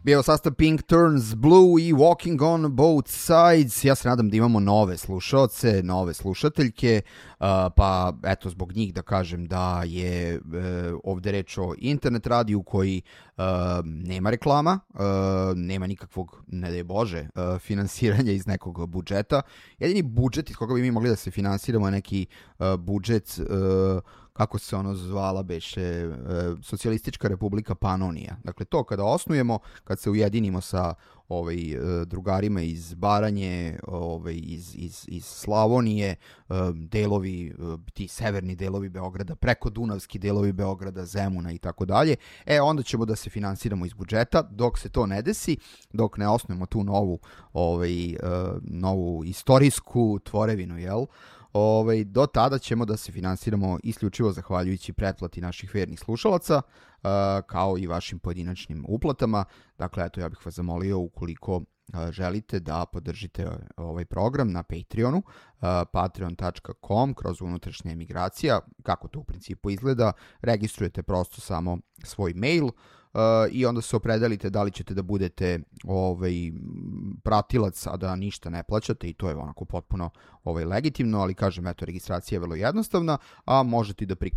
bio sastav Pink Turns Blue i Walking on Both Sides. Ja se nadam da imamo nove slušaoce, nove slušateljke, pa eto zbog njih da kažem da je ovde reč o internet radiju koji nema reklama, nema nikakvog, ne daj Bože, finansiranja iz nekog budžeta. Jedini budžet iz koga bi mi mogli da se finansiramo je neki budžet, kako se ono zvala beše, Socijalistička republika Panonija. Dakle, to kada osnujemo, kad se ujedinimo sa drugarima iz Baranje, iz Slavonije, delovi, ti severni delovi Beograda, preko Dunavski delovi Beograda, Zemuna i tako dalje, onda ćemo da se finansiramo iz budžeta. Dok se to ne desi, dok ne osnujemo tu novu istorijsku tvorevinu, jel? Do tada ćemo da se finansiramo isključivo zahvaljujući pretplati naših vernih slušalaca, kao i vašim pojedinačnim uplatama. Dakle, eto, ja bih vas zamolio ukoliko želite da podržite ovaj program na Patreonu, patreon.com/unutrašnja emigracija. Kako to u principu izgleda? Registrujete prosto samo svoj mail i onda se opredelite da li ćete da budete pratilac, a da ništa ne plaćate, i to je onako potpuno legitimno, ali kažem, eto, registracija je vrlo jednostavna, a možete i da